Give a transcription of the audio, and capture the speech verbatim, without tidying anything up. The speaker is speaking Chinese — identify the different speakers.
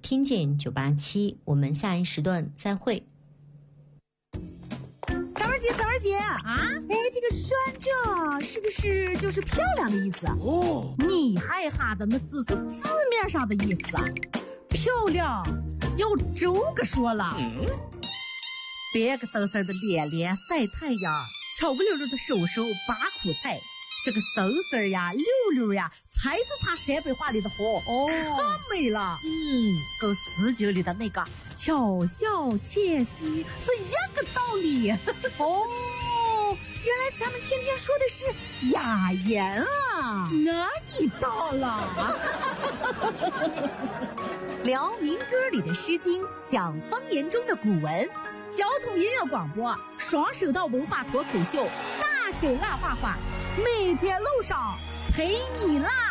Speaker 1: 听见九八七，我们下一时段再会。
Speaker 2: 彩文姐，彩文姐啊，哎，这个酸这是不是就是漂亮的意思啊？
Speaker 3: 哦，
Speaker 2: 你害哈的那只是字面上的意思啊，漂亮有这个说了。
Speaker 3: 嗯，
Speaker 2: 别个嗖嗖的连连晒太阳，巧不溜溜的手手拔苦菜，这个嗖嗖呀溜溜呀才是他陕北话里的活哦，可美了。嗯，跟诗经里的那个巧笑倩兮是一个道理。哦，原来咱们天天说的是雅言啊，那你到了。聊民歌里的诗经，讲方言中的古文，交通音乐广播，双声道文化脱口秀，大神辣话话，每天路上陪你辣。